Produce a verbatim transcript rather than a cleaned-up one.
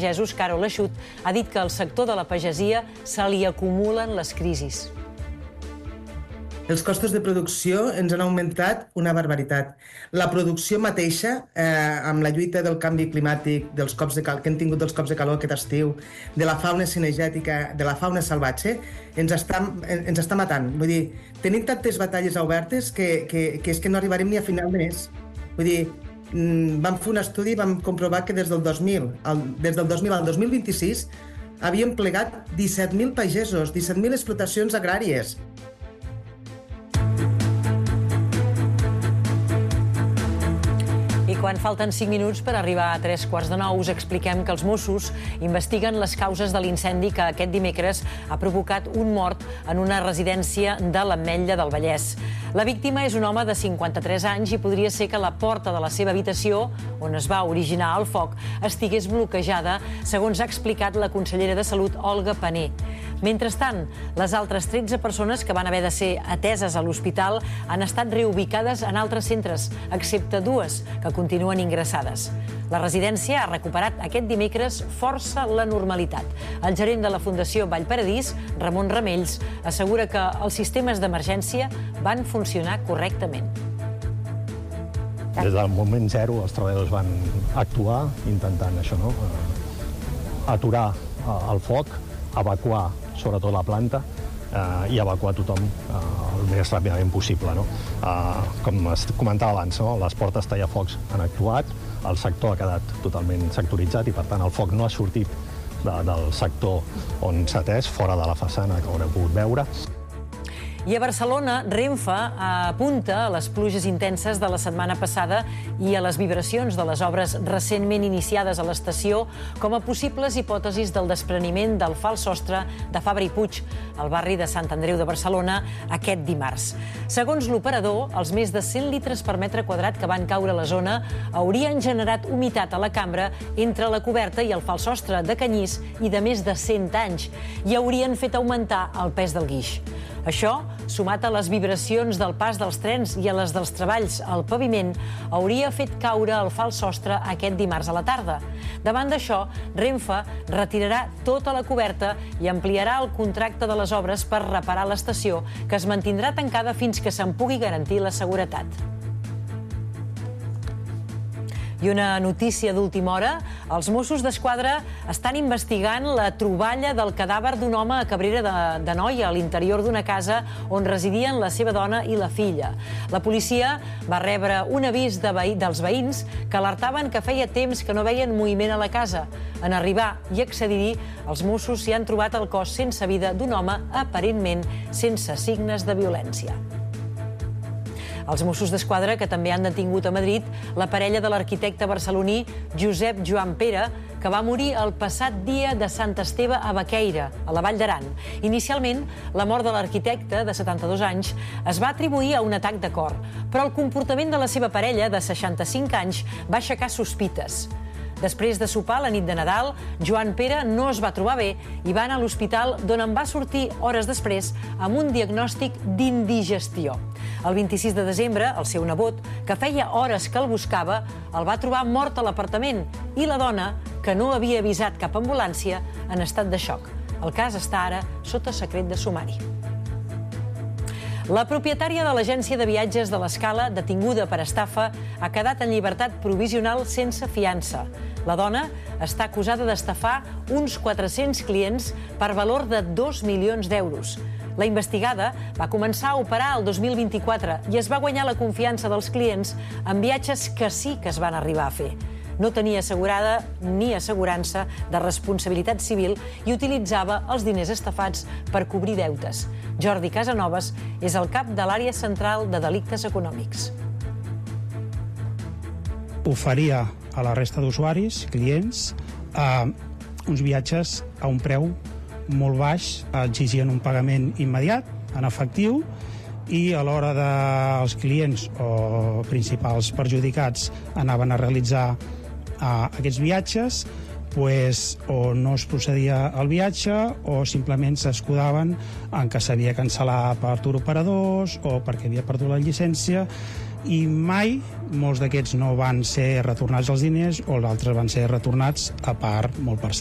Jesús Carol Eixut ha dit que al sector de la pagesia se li acumulen les crisis. Els costos de producció ens han augmentat una barbaritat. La producció mateixa, eh, amb la lluita del canvi climàtic, dels cops de cal que hem tingut dels cops de calor aquest estiu, de la fauna cinegètica, de la fauna salvatge, ens està, ens està matant. Vull dir, tenim tantes batalles obertes que, que, que és que no arribarem ni a final de mes. Vull dir, vam fer un estudi i vam comprovar que des del dos mil, al, des del dos mil al dos mil vint-i-sis havíem plegat disset mil pagesos, disset mil explotacions agràries. I quan falten cinc minuts per arribar a tres quarts de nou, us expliquem que els Mossos investiguen les causes de l'incendi que aquest dimecres ha provocat un mort en una residència de l'Ametlla del Vallès. La víctima és un home de cinquanta-tres anys i podria ser que la porta de la seva habitació, on es va originar el foc, estigués bloquejada, segons ha explicat la consellera de Salut, Olga Pané. Mentrestant, les altres tretze persones que van haver de ser ateses a l'hospital han estat reubicades en altres centres, excepte dues que continuen ingressades. La residència ha recuperat aquest dimecres força la normalitat. El gerent de la Fundació Vallparadís, Ramon Ramells, assegura que els sistemes d'emergència van funcionar correctament. Des del moment zero els treballadors van actuar intentant això, no? Aturar el foc, evacuar sobretot la planta eh, i evacuar tothom eh, el més ràpidament possible. No? Eh, com es comentava abans, no? Les portes tallafocs han actuat, el sector ha quedat totalment sectoritzat i, per tant, el foc no ha sortit de, del sector on s'ha atès, fora de la façana que haureu pogut veure. I a Barcelona, Renfe apunta a les pluges intenses de la setmana passada i a les vibracions de les obres recentment iniciades a l'estació com a possibles hipòtesis del despreniment del fals sostre de Fabra i Puig, al barri de Sant Andreu de Barcelona, aquest dimarts. Segons l'operador, els més de cent litres per metre quadrat que van caure a la zona haurien generat humitat a la cambra entre la coberta i el fals sostre de canyís i de més de cent anys i haurien fet augmentar el pes del guix. Això, sumat a les vibracions del pas dels trens i a les dels treballs al paviment, hauria fet caure el fals sostre aquest dimarts a la tarda. Davant d'això, Renfe retirarà tota la coberta i ampliarà el contracte de les obres per reparar l'estació, que es mantindrà tancada fins que se'n pugui garantir la seguretat. I una notícia d'última hora, els Mossos d'Esquadra estan investigant la troballa del cadàver d'un home a Cabrera d'Anoia, a l'interior d'una casa on residien la seva dona i la filla. La policia va rebre un avís de veí, dels veïns que alertaven que feia temps que no veien moviment a la casa. En arribar i accedir-hi, els Mossos s'hi han trobat el cos sense vida d'un home aparentment sense signes de violència. Els Mossos d'Esquadra, que també han detingut a Madrid la parella de l'arquitecte barceloní Josep Joan Pere, que va morir el passat dia de Sant Esteve a Baqueira, a la Vall d'Aran. Inicialment, la mort de l'arquitecte, de setanta-dos anys, es va atribuir a un atac de cor, però el comportament de la seva parella, de seixanta-cinc anys, va aixecar sospites. Després de sopar la nit de Nadal, Joan Pere no es va trobar bé i va anar a l'hospital, d'on en va sortir hores després amb un diagnòstic d'indigestió. El vint-i-sis de desembre, el seu nebot, que feia hores que el buscava, el va trobar mort a l'apartament i la dona, que no havia avisat cap ambulància, en estat de xoc. El cas està ara sota secret de sumari. La propietària de l'agència de viatges de l'Escala, detinguda per estafa, ha quedat en llibertat provisional sense fiança. La dona està acusada d'estafar uns quatre-cents clients per valor de dos milions d'euros. La investigada va començar a operar el dos mil vint-i-quatre i es va guanyar la confiança dels clients en viatges que sí que es van arribar a fer. No tenia assegurada ni assegurança de responsabilitat civil i utilitzava els diners estafats per cobrir deutes. Jordi Casanovas és el cap de l'àrea central de delictes econòmics. Oferia a la resta d'usuaris, clients, eh, uns viatges a un preu molt baix, exigien un pagament immediat, en efectiu, i a l'hora dels clients o principals perjudicats anaven a realitzar a aquests viatges, pues, o no es procedia al viatge o simplement s'escudaven en que s'havia cancel·lat per tour operadors o perquè havia perdut la llicència i mai molts d'aquests no van ser retornats els diners o els altres van ser retornats a part molt parcial.